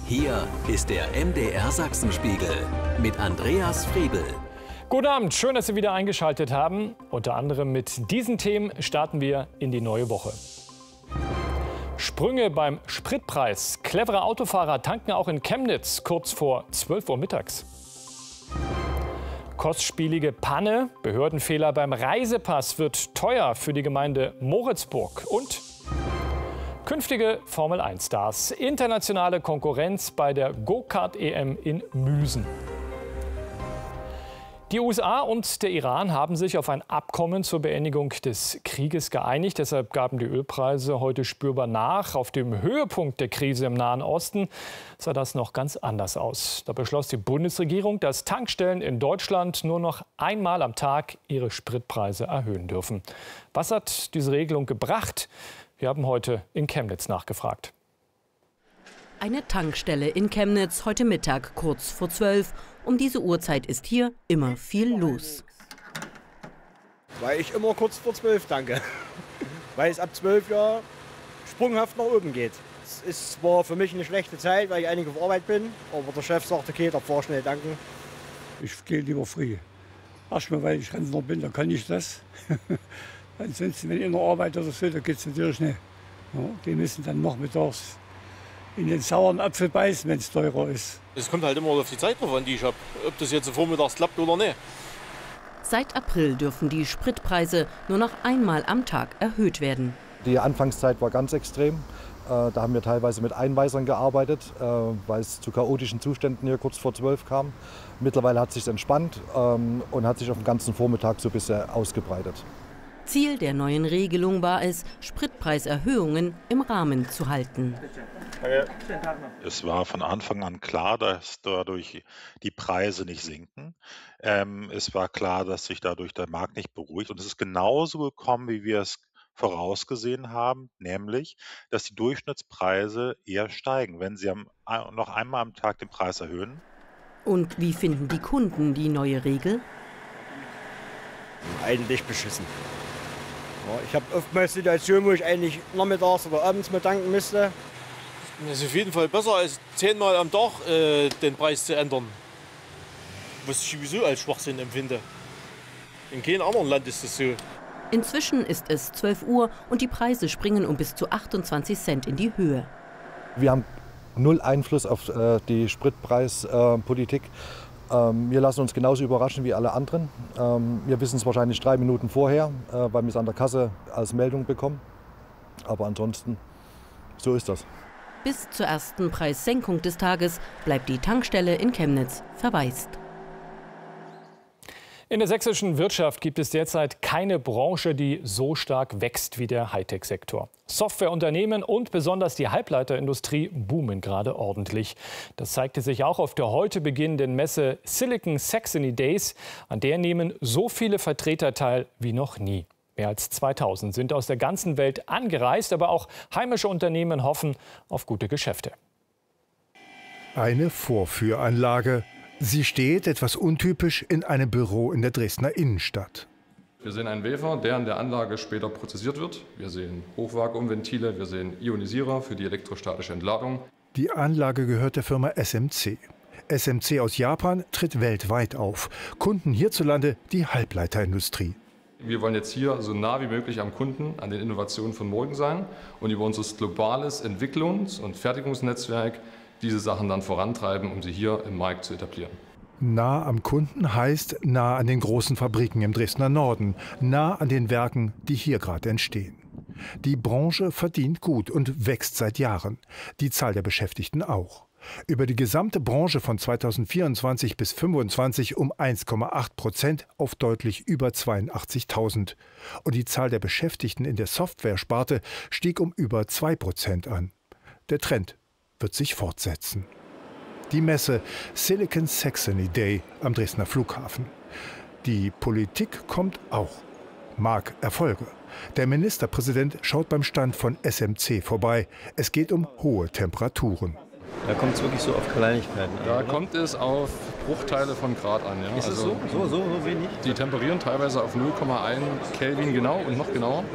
Hier ist der MDR Sachsenspiegel mit Andreas Friebel. Guten Abend, schön, dass Sie wieder eingeschaltet haben. Unter anderem mit diesen Themen starten wir in die neue Woche. Sprünge beim Spritpreis. Clevere Autofahrer tanken auch in Chemnitz kurz vor 12 Uhr mittags. Kostspielige Panne, Behördenfehler beim Reisepass wird teuer für die Gemeinde Moritzburg. Und künftige Formel-1-Stars. Internationale Konkurrenz bei der Go-Kart-EM in Müsen. Die USA und der Iran haben sich auf ein Abkommen zur Beendigung des Krieges geeinigt. Deshalb gaben die Ölpreise heute spürbar nach. Auf dem Höhepunkt der Krise im Nahen Osten sah das noch ganz anders aus. Da beschloss die Bundesregierung, dass Tankstellen in Deutschland nur noch einmal am Tag ihre Spritpreise erhöhen dürfen. Was hat diese Regelung gebracht? Wir haben heute in Chemnitz nachgefragt. Eine Tankstelle in Chemnitz heute Mittag kurz vor 12. Um diese Uhrzeit ist hier immer viel los. Weil ich immer kurz vor 12 tanke. Weil es ab 12 ja sprunghaft nach oben geht. Es ist zwar für mich eine schlechte Zeit, weil ich eigentlich auf Arbeit bin, aber der Chef sagt, okay, da fahr schnell tanken. Ich gehe lieber früh. Erstmal, weil ich Rentner bin, dann kann ich das. Ansonsten, wenn ich in der Arbeit oder so, da geht es natürlich nicht. Ja, die müssen dann nachmittags in den sauren Apfel beißen, wenn es teurer ist. Es kommt halt immer auf die Zeit drauf an, die ich habe. Ob das jetzt vormittags klappt oder nicht. Seit April dürfen die Spritpreise nur noch einmal am Tag erhöht werden. Die Anfangszeit war ganz extrem. Da haben wir teilweise mit Einweisern gearbeitet, weil es zu chaotischen Zuständen hier kurz vor 12 kam. Mittlerweile hat es sich entspannt und hat sich auf den ganzen Vormittag so ein bisschen ausgebreitet. Ziel der neuen Regelung war es, Spritpreiserhöhungen im Rahmen zu halten. Es war von Anfang an klar, dass dadurch die Preise nicht sinken. Es war klar, dass sich dadurch der Markt nicht beruhigt. Und es ist genauso gekommen, wie wir es vorausgesehen haben, nämlich, dass die Durchschnittspreise eher steigen, wenn sie noch einmal am Tag den Preis erhöhen. Und wie finden die Kunden die neue Regel? Eigentlich beschissen. Ja, ich habe oftmals Situationen, wo ich eigentlich nachmittags oder abends mal tanken müsste. Es ist auf jeden Fall besser, als 10-mal am Tag den Preis zu ändern. Was ich sowieso als Schwachsinn empfinde. In keinem anderen Land ist das so. Inzwischen ist es 12 Uhr und die Preise springen um bis zu 28 Cent in die Höhe. Wir haben null Einfluss auf die Spritpreispolitik. Wir lassen uns genauso überraschen wie alle anderen. Wir wissen es wahrscheinlich 3 Minuten vorher, weil wir es an der Kasse als Meldung bekommen. Aber ansonsten, so ist das. Bis zur ersten Preissenkung des Tages bleibt die Tankstelle in Chemnitz verwaist. In der sächsischen Wirtschaft gibt es derzeit keine Branche, die so stark wächst wie der Hightech-Sektor. Softwareunternehmen und besonders die Halbleiterindustrie boomen gerade ordentlich. Das zeigte sich auch auf der heute beginnenden Messe Silicon Saxony Days. An der nehmen so viele Vertreter teil wie noch nie. Mehr als 2000 sind aus der ganzen Welt angereist, aber auch heimische Unternehmen hoffen auf gute Geschäfte. Eine Vorführanlage. Sie steht, etwas untypisch, in einem Büro in der Dresdner Innenstadt. Wir sehen einen Wafer, der in der Anlage später prozessiert wird. Wir sehen Hochvakuumventile, wir sehen Ionisierer für die elektrostatische Entladung. Die Anlage gehört der Firma SMC. SMC aus Japan tritt weltweit auf. Kunden hierzulande die Halbleiterindustrie. Wir wollen jetzt hier so nah wie möglich am Kunden, an den Innovationen von morgen sein und über unser globales Entwicklungs- und Fertigungsnetzwerk diese Sachen dann vorantreiben, um sie hier im Markt zu etablieren. Nah am Kunden heißt nah an den großen Fabriken im Dresdner Norden, nah an den Werken, die hier gerade entstehen. Die Branche verdient gut und wächst seit Jahren. Die Zahl der Beschäftigten auch. Über die gesamte Branche von 2024 bis 2025 um 1,8% auf deutlich über 82.000. Und die Zahl der Beschäftigten in der Softwaresparte stieg um über 2% an. Der Trend wird sich fortsetzen. Die Messe Silicon Saxony Day am Dresdner Flughafen. Die Politik kommt auch. Mag Erfolge. Der Ministerpräsident schaut beim Stand von SMC vorbei. Es geht um hohe Temperaturen. Da kommt es wirklich so auf Kleinigkeiten an. Da kommt es auf Bruchteile von Grad an. Ja. Ist es so wenig? Die temperieren teilweise auf 0,1 Kelvin genau und noch genauer.